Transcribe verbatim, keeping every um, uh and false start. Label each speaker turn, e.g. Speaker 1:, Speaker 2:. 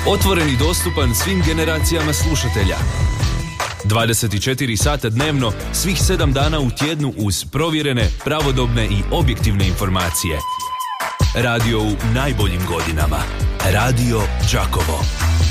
Speaker 1: Otvoren i dostupan svim generacijama slušatelja. dvadeset četiri sata dnevno, svih sedam dana u tjednu uz provjerene, pravodobne i objektivne informacije. Radio u najboljim godinama. Radio Đakovo.